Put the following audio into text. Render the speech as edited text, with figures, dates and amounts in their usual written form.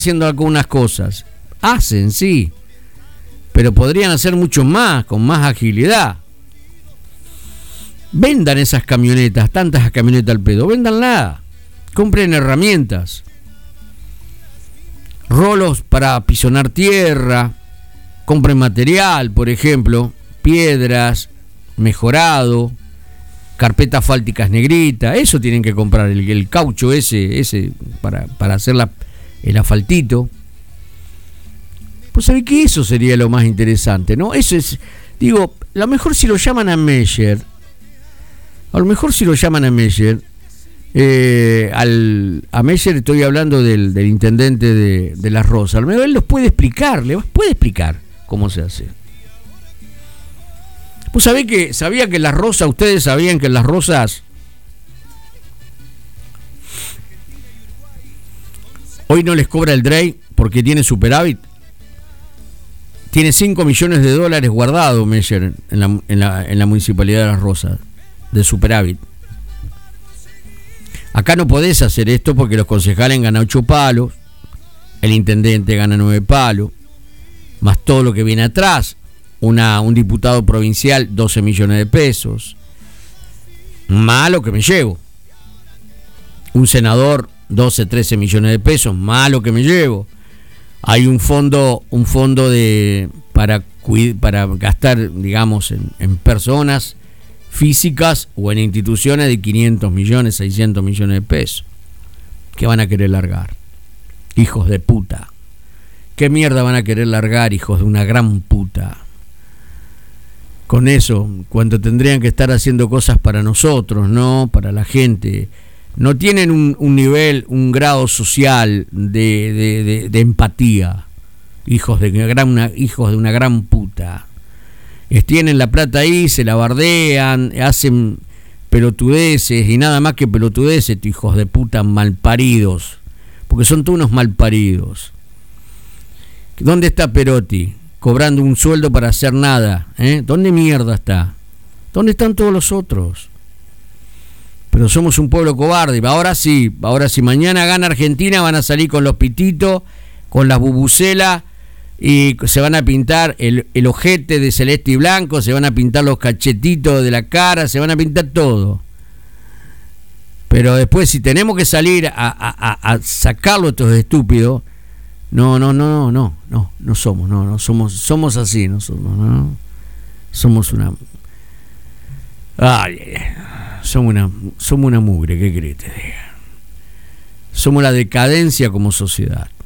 haciendo algunas cosas. Hacen, sí, pero podrían hacer mucho más, con más agilidad. Vendan esas camionetas, tantas camionetas al pedo, véndanla. Compren herramientas, rolos para apisonar tierra, compren material, por ejemplo, piedras, mejorado, carpetas asfálticas negritas, eso tienen que comprar, el caucho ese para hacer el asfaltito. Pues sabés que eso sería lo más interesante, ¿no? Eso es, digo, a lo mejor si lo llaman a Meyer, a Meyer estoy hablando del intendente de Las Rosas, a lo mejor él les puede explicar cómo se hace. Pues sabía que Las Rosas, ustedes sabían que Las Rosas hoy no les cobra el DREI porque tiene superávit. Tiene $5 millones guardados Meyer en la municipalidad de Las Rosas de superávit. Acá no podés hacer esto porque los concejales ganan 8 palos, el intendente gana 9 palos, más todo lo que viene atrás. Un diputado provincial, 12 millones de pesos. Malo que me llevo. Un senador, 12, 13 millones de pesos. Malo que me llevo. Hay un fondo para gastar, digamos, en personas físicas o en instituciones de 500 millones, 600 millones de pesos. ¿Qué van a querer largar? Hijos de puta. ¿Qué mierda van a querer largar, hijos de una gran puta? Con eso, cuando tendrían que estar haciendo cosas para nosotros, ¿no? Para la gente. No tienen un nivel, un grado social de empatía. Hijos de una gran puta. Tienen la plata ahí, se la bardean, hacen pelotudeces y nada más que pelotudeces, hijos de puta malparidos. Porque son todos unos malparidos. ¿Dónde está Perotti? Cobrando un sueldo para hacer nada. ¿Dónde mierda está? ¿Dónde están todos los otros? Pero somos un pueblo cobarde. Ahora sí, mañana gana Argentina, van a salir con los pititos, con las bubucelas, y se van a pintar el ojete de celeste y blanco, se van a pintar los cachetitos de la cara, se van a pintar todo. Pero después, si tenemos que salir a sacarlo estos estúpidos, no somos así, nosotros, ¿no? Somos una somos una mugre, ¿qué querés que te diga? Somos la decadencia como sociedad.